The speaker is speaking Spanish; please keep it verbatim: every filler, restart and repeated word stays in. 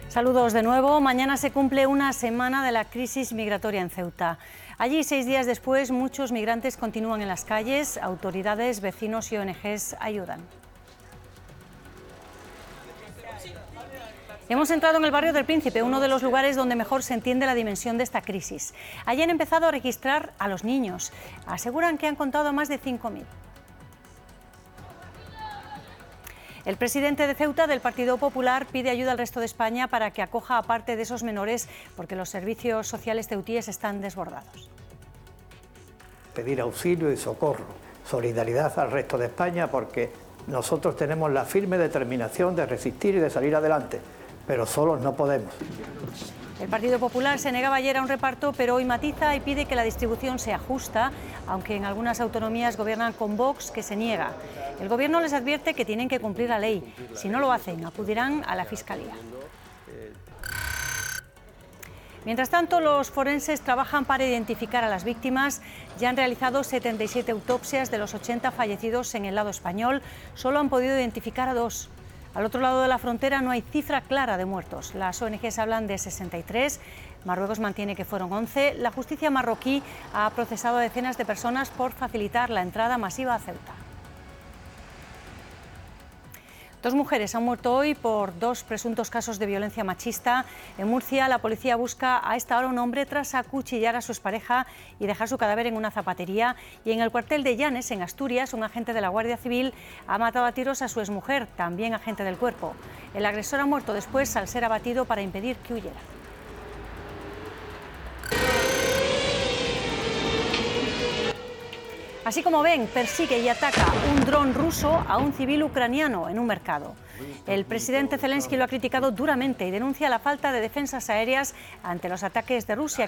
Saludos de nuevo. Mañana se cumple una semana de la crisis migratoria en Ceuta. Allí, seis días después, muchos migrantes continúan en las calles. Autoridades, vecinos y O N Ges ayudan. Hemos entrado en el barrio del Príncipe, uno de los lugares donde mejor se entiende la dimensión de esta crisis. Allí han empezado a registrar a los niños. Aseguran que han contado más de cinco mil. El presidente de Ceuta, del Partido Popular, pide ayuda al resto de España para que acoja a parte de esos menores porque los servicios sociales ceutíes están desbordados. Pedir auxilio y socorro, solidaridad al resto de España porque nosotros tenemos la firme determinación de resistir y de salir adelante, pero solos no podemos. El Partido Popular se negaba ayer a un reparto, pero hoy matiza y pide que la distribución sea justa, aunque en algunas autonomías gobiernan con Vox, que se niega. El Gobierno les advierte que tienen que cumplir la ley. Si no lo hacen, acudirán a la Fiscalía. Mientras tanto, los forenses trabajan para identificar a las víctimas. Ya han realizado setenta y siete autopsias de los ochenta fallecidos en el lado español. Solo han podido identificar a dos. Al otro lado de la frontera no hay cifra clara de muertos. Las O N Ges hablan de sesenta y tres, Marruecos mantiene que fueron once. La justicia marroquí ha procesado a decenas de personas por facilitar la entrada masiva a Ceuta. Dos mujeres han muerto hoy por dos presuntos casos de violencia machista. En Murcia, la policía busca a esta hora un hombre tras acuchillar a su expareja y dejar su cadáver en una zapatería. Y en el cuartel de Llanes, en Asturias, un agente de la Guardia Civil ha matado a tiros a su exmujer, también agente del cuerpo. El agresor ha muerto después al ser abatido para impedir que huyera. Así como ven, persigue y ataca un dron ruso a un civil ucraniano en un mercado. El presidente Zelensky lo ha criticado duramente y denuncia la falta de defensas aéreas ante los ataques de Rusia,